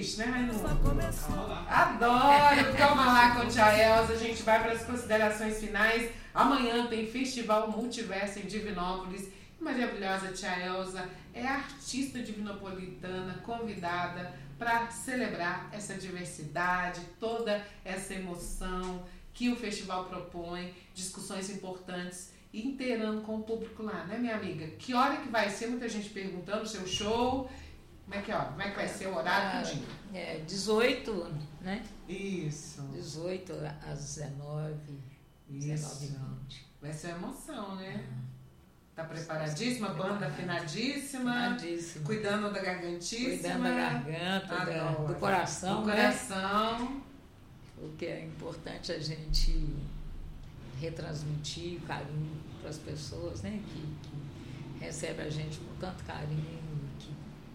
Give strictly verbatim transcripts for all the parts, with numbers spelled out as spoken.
triste, né, Raimundo? Adoro! Calma lá com a tia Elza. A gente vai para as considerações finais. Amanhã tem Festival Multiverso em Divinópolis. Maravilhosa tia Elza é artista divinopolitana convidada para celebrar essa diversidade, toda essa emoção que o festival propõe, discussões importantes e inteirando com o público lá, né, minha amiga? Que hora que vai ser? Muita gente perguntando o seu show. Como é que, ó, como é que vai ser o horário do dia? É, dezoito, né? Isso. dezoito às dezenove, dezenove e vinte. Vai ser uma emoção, né? Tá preparadíssima? Banda afinadíssima. Afinadíssima. Cuidando da gargantíssima. Cuidando da garganta, da, do coração, do né? coração. O que é importante a gente retransmitir carinho para as pessoas, né? Que, que recebem a gente com tanto carinho, que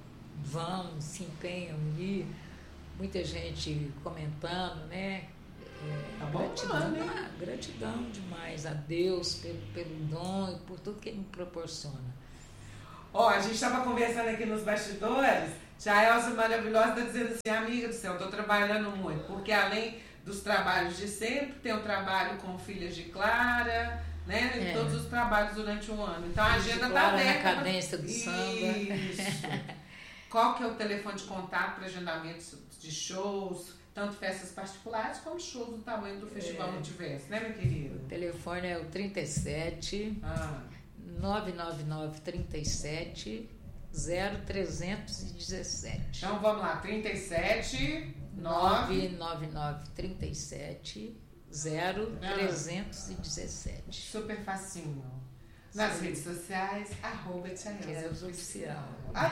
vão, se empenham e muita gente comentando, né? É, tá bom, gratidão, né? ah, gratidão demais a Deus pelo, pelo dom e por tudo que Ele me proporciona. Ó, a gente estava conversando aqui nos bastidores, tia Elza maravilhosa está dizendo assim, amiga do céu, estou trabalhando muito, porque além dos trabalhos de sempre, tem o trabalho com Filhas de Clara, né? É. Todos os trabalhos durante o ano. Então a agenda está aberta. Na cadência do Isso. samba. Qual que é o telefone de contato para agendamentos de shows? Tanto festas particulares como shows do tamanho do Festival é. Multiverso, né, minha querida? O telefone é o trinta e sete, ah. nove nove nove, trinta e sete, zero trezentos e dezessete. Então vamos lá, trinta e sete, nove nove nove, trinta e sete, zero trezentos e dezessete. Super facinho. Nas Sim. redes sociais, arroba Tia Elza Oficial.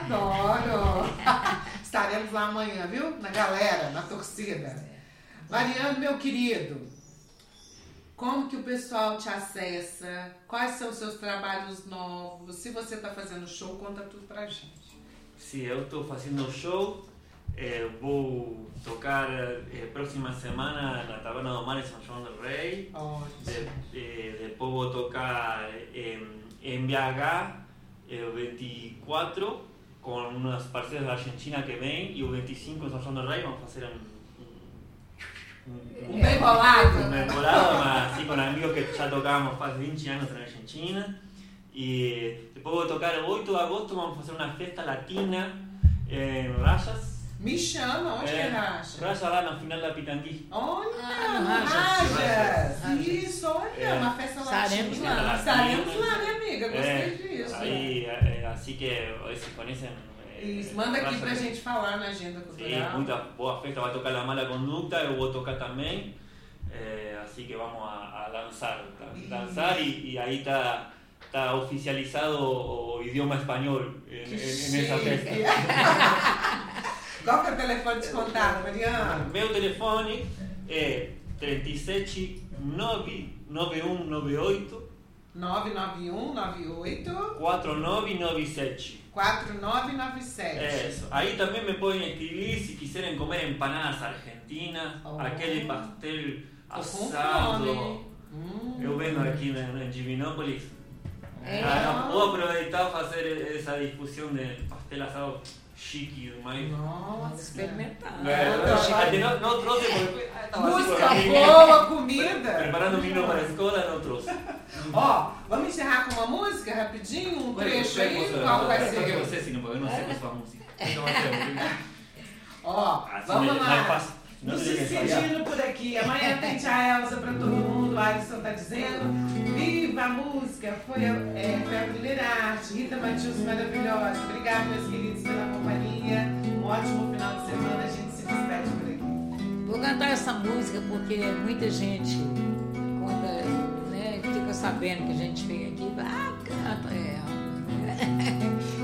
Adoro! Estaremos lá amanhã, viu? Na galera, na torcida. É. Mariano, meu querido, como que o pessoal te acessa? Quais são os seus trabalhos novos? Se você está fazendo show, conta tudo pra gente. Sim, eu estou fazendo show. Eh, vou tocar eh, próxima semana na Taberna do Mar em São João del Rei. Oh, de, eh, depois vou tocar em, em B H eh, o vinte e quatro com umas parceiras da Argentina que vêm e o vinte e cinco em São João del Rei vamos fazer um um, um bem bolado, um bem bolado, mas assim com amigos que já tocábamos faz vinte anos na Argentina. E depois vou tocar o oito de agosto, vamos fazer uma festa latina em Rayas. Me chama, onde é, é Racha? Racha lá no final da Pitangui. Olha, ah, Rajas! Rajas. Isso, olha, é. Uma festa latina. Estaremos lá. Estaremos lá, minha amiga, gostei é, disso. Aí, é, assim que se conhecem. Isso, manda aqui pra gente falar na agenda cultural. Sim, muita boa festa, vai tocar La Mala Conducta, eu vou tocar também. É, assim que vamos a, a lançar, tá? lançar e, e aí está tá oficializado o, o idioma espanhol em, em essa festa. Qual que é o telefone de contato, Mariana? Meu telefone é trinta e sete, nove nove um nove oito nove nove um nove oito quatro nove nove sete. quatro nove nove sete. Isso. Aí também me podem escrever se quiserem comer empanadas argentinas, oh. aquele pastel assado. Hum. Eu vendo aqui em Divinópolis. É. Ah, vou aproveitar e fazer essa difusão de pastel assado chique demais. Nossa, experimentar. É, não, não trouxe porque música boa, comida. Preparando o menino para a escola, não trouxe. Ó, vamos encerrar com uma música rapidinho, um trecho aí. Qual vai ser? Eu sei sim, porque eu não sei qual é a música. Ó, vamos lá. Nos despedindo por aqui. Amanhã tem tia Elza para todo mundo. O Alisson tá dizendo. Viva a música! Foi a, é, foi a primeira arte. Rita Matius, maravilhosa. Obrigada, meus queridos, pela companhia. Um ótimo final de semana. A gente se despede por aqui. Vou cantar essa música porque muita gente, quando né, fica sabendo que a gente vem aqui, ah, canta ela.